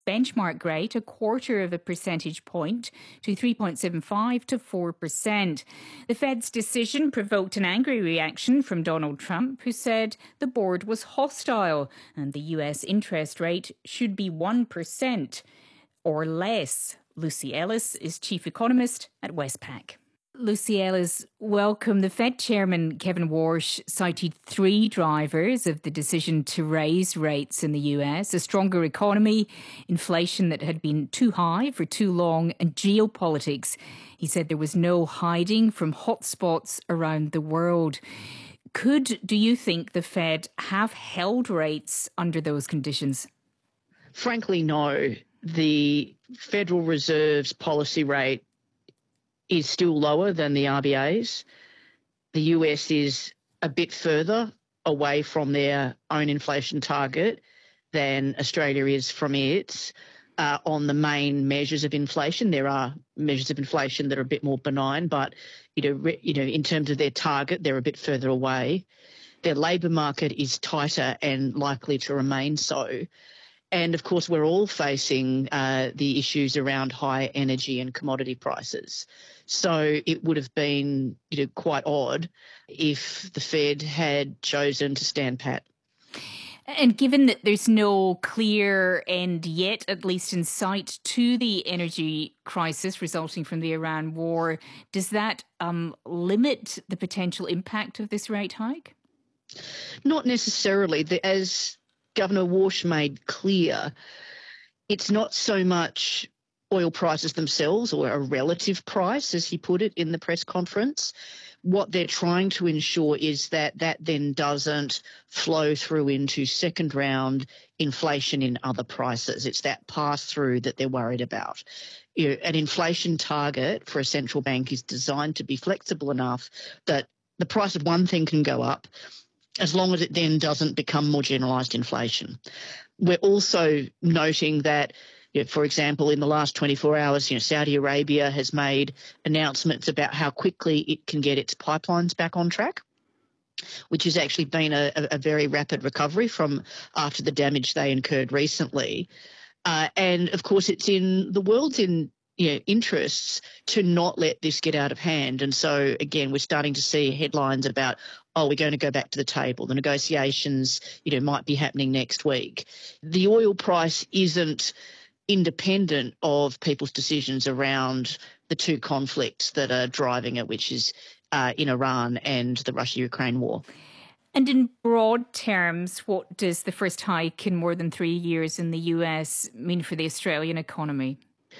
benchmark rate a quarter of a percentage point to 3.75 to 4%. The Fed's decision provoked an angry reaction from Donald Trump, who said the board was hostile and the US interest rate should be 1% or less. Lucy Ellis is chief economist at Westpac. Lucy Ellis, welcome. The Fed chairman, Kevin Warsh, cited three drivers of the decision to raise rates in the US: a stronger economy, inflation that had been too high for too long, and geopolitics. He said there was no hiding from hotspots around the world. Do you think, the Fed have held rates under those conditions? Frankly, no. The Federal Reserve's policy rate is still lower than the RBA's. The US is a bit further away from their own inflation target than Australia is from its. On the main measures of inflation, there are measures of inflation that are a bit more benign, but in terms of their target, they're a bit further away. Their labour market is tighter and likely to remain so. And of course, we're all facing the issues around high energy and commodity prices. So it would have been quite odd if the Fed had chosen to stand pat. And given that there's no clear end yet, at least in sight, to the energy crisis resulting from the Iran war, does that limit the potential impact of this rate hike? Not necessarily. As Governor Warsh made clear, it's not so much oil prices themselves, or a relative price, as he put it in the press conference. What they're trying to ensure is that then doesn't flow through into second round inflation in other prices. It's that pass-through that they're worried about. An inflation target for a central bank is designed to be flexible enough that the price of one thing can go up, as long as it then doesn't become more generalised inflation. We're also noting that, for example, in the last 24 hours, Saudi Arabia has made announcements about how quickly it can get its pipelines back on track, which has actually been a very rapid recovery from after the damage they incurred recently. And of course, it's in the world's interests to not let this get out of hand. And so, again, we're starting to see headlines about, we're going to go back to the table. The negotiations, might be happening next week. The oil price isn't independent of people's decisions around the two conflicts that are driving it, which is in Iran and the Russia-Ukraine war. And in broad terms, what does the first hike in more than 3 years in the US mean for the Australian economy?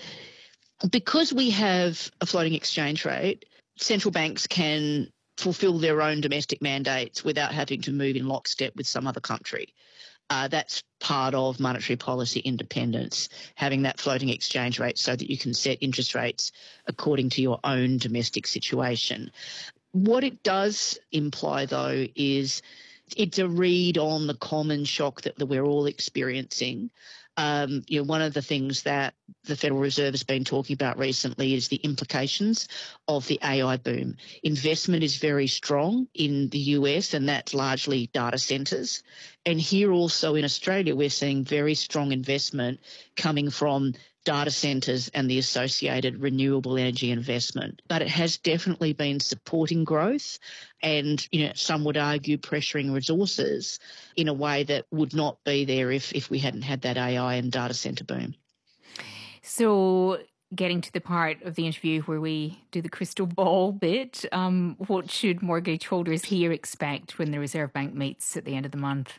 Because we have a floating exchange rate, central banks can fulfil their own domestic mandates without having to move in lockstep with some other country. That's part of monetary policy independence, having that floating exchange rate so that you can set interest rates according to your own domestic situation. What it does imply, though, is it's a read on the common shock that we're all experiencing. One of the things that the Federal Reserve has been talking about recently is the implications of the AI boom. Investment is very strong in the US, and that's largely data centres. And here also in Australia, we're seeing very strong investment coming from data centres and the associated renewable energy investment. But it has definitely been supporting growth and, some would argue pressuring resources in a way that would not be there if we hadn't had that AI and data centre boom. So getting to the part of the interview where we do the crystal ball bit, what should mortgage holders here expect when the Reserve Bank meets at the end of the month?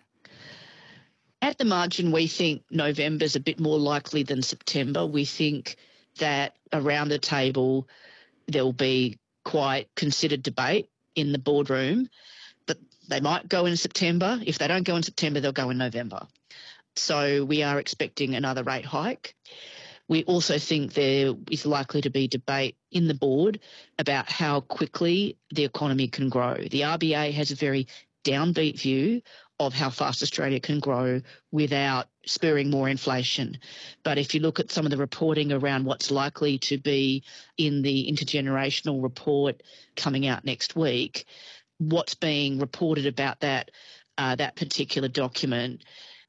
At the margin, we think November's a bit more likely than September. We think that around the table there'll be quite considered debate in the boardroom, but they might go in September. If they don't go in September, they'll go in November. So we are expecting another rate hike. We also think there is likely to be debate in the board about how quickly the economy can grow. The RBA has a very downbeat view of how fast Australia can grow without spurring more inflation. But if you look at some of the reporting around what's likely to be in the intergenerational report coming out next week, what's being reported about that particular document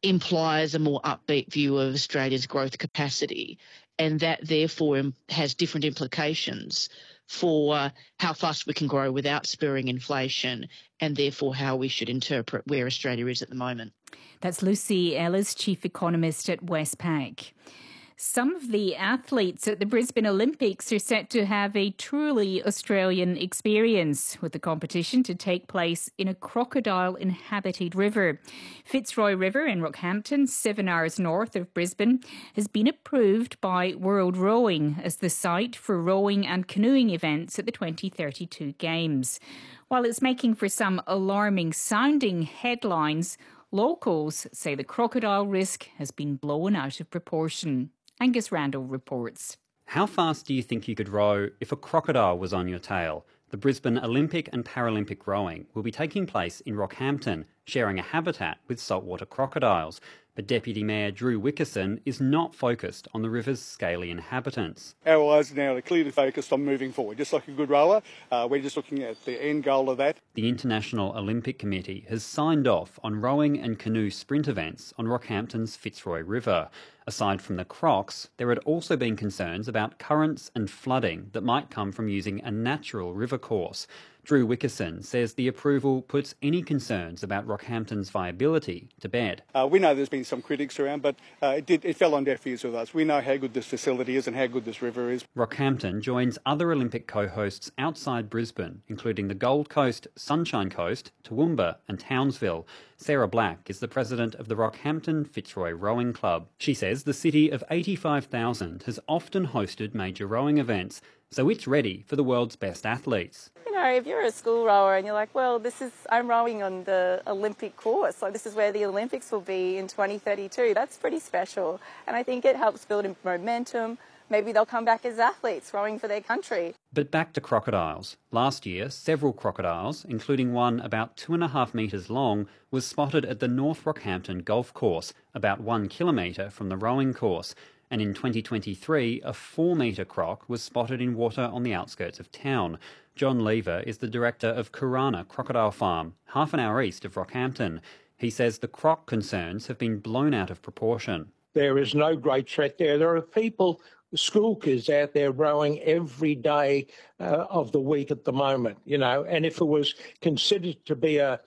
implies a more upbeat view of Australia's growth capacity, and that therefore has different implications for how fast we can grow without spurring inflation, and therefore how we should interpret where Australia is at the moment. That's Lucy Ellis, Chief Economist at Westpac. Some of the athletes at the Brisbane Olympics are set to have a truly Australian experience, with the competition to take place in a crocodile-inhabited river. Fitzroy River in Rockhampton, 7 hours north of Brisbane, has been approved by World Rowing as the site for rowing and canoeing events at the 2032 Games. While it's making for some alarming-sounding headlines, locals say the crocodile risk has been blown out of proportion. Angus Randall reports. How fast do you think you could row if a crocodile was on your tail? The Brisbane Olympic and Paralympic rowing will be taking place in Rockhampton, sharing a habitat with saltwater crocodiles. But Deputy Mayor Drew Wickerson is not focused on the river's scaly inhabitants. Our eyes now are clearly focused on moving forward. Just like a good rower, we're just looking at the end goal of that. The International Olympic Committee has signed off on rowing and canoe sprint events on Rockhampton's Fitzroy River. Aside from the crocs, there had also been concerns about currents and flooding that might come from using a natural river course. Drew Wickerson says the approval puts any concerns about Rockhampton's viability to bed. We know there's been some critics around, but it fell on deaf ears with us. We know how good this facility is and how good this river is. Rockhampton joins other Olympic co-hosts outside Brisbane, including the Gold Coast, Sunshine Coast, Toowoomba and Townsville. Sarah Black is the president of the Rockhampton Fitzroy Rowing Club. She says the city of 85,000 has often hosted major rowing events, so it's ready for the world's best athletes. You know, if you're a school rower and you're like, well, I'm rowing on the Olympic course, so this is where the Olympics will be in 2032, that's pretty special. And I think it helps build momentum. Maybe they'll come back as athletes rowing for their country. But back to crocodiles. Last year, several crocodiles, including one about 2.5 metres long, was spotted at the North Rockhampton Golf Course, about 1 kilometre from the rowing course. And in 2023, a 4-metre croc was spotted in water on the outskirts of town. John Lever is the director of Kurana Crocodile Farm, half an hour east of Rockhampton. He says the croc concerns have been blown out of proportion. There is no great threat there. There are people, school kids out there rowing every day of the week at the moment, you know, and if it was considered to be a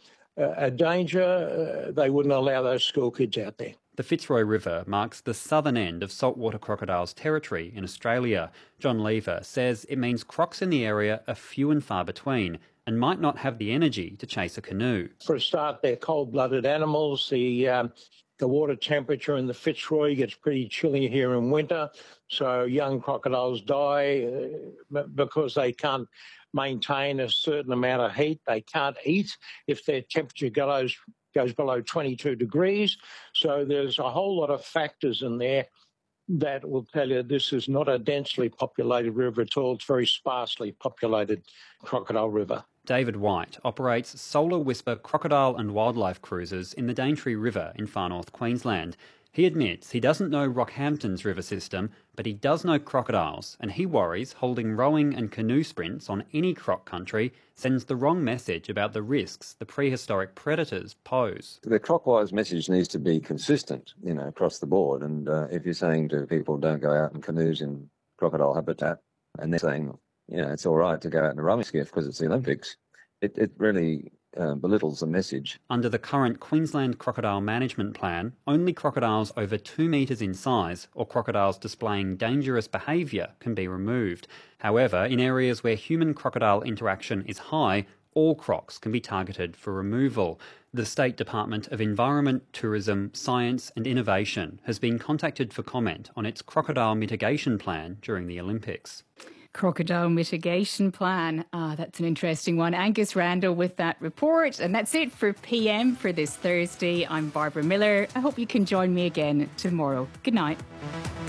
danger, they wouldn't allow those school kids out there. The Fitzroy River marks the southern end of saltwater crocodiles territory in Australia. John Lever says it means crocs in the area are few and far between and might not have the energy to chase a canoe. For a start, they're cold-blooded animals. The water temperature in the Fitzroy gets pretty chilly here in winter, so young crocodiles die because they can't maintain a certain amount of heat. They can't eat if their temperature goes below 22 degrees. So there's a whole lot of factors in there that will tell you this is not a densely populated river at all. It's a very sparsely populated crocodile river. David White operates Solar Whisper crocodile and wildlife cruises in the Daintree River in far north Queensland. He admits he doesn't know Rockhampton's river system, but he does know crocodiles, and he worries holding rowing and canoe sprints on any croc country sends the wrong message about the risks the prehistoric predators pose. The CrocWise message needs to be consistent, you know, across the board. And if you're saying to people, don't go out in canoes in crocodile habitat, and they're saying, you know, it's all right to go out in a rowing skiff because it's the Olympics, it really belittles the message. Under the current Queensland Crocodile Management Plan, only crocodiles over 2 metres in size or crocodiles displaying dangerous behaviour can be removed. However, in areas where human-crocodile interaction is high, all crocs can be targeted for removal. The State Department of Environment, Tourism, Science and Innovation has been contacted for comment on its crocodile mitigation plan during the Olympics. Crocodile mitigation plan. That's an interesting one. Angus Randall with that report. And that's it for PM for this Thursday. I'm Barbara Miller. I hope you can join me again tomorrow. Good night.